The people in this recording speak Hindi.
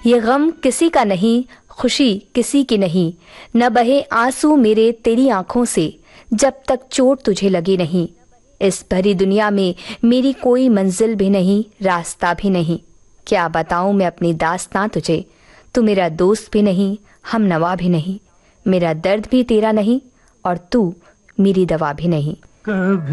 ये गम किसी का नहीं, खुशी किसी की नहीं, न बहे आंसू मेरे तेरी आंखों से जब तक चोट तुझे लगी नहीं। इस भरी दुनिया में मेरी कोई मंजिल भी नहीं, रास्ता भी नहीं। क्या बताऊं मैं अपनी दास्तां तुझे, तू मेरा दोस्त भी नहीं, हम नवा भी नहीं। मेरा दर्द भी तेरा नहीं और तू मेरी दवा भी नहीं।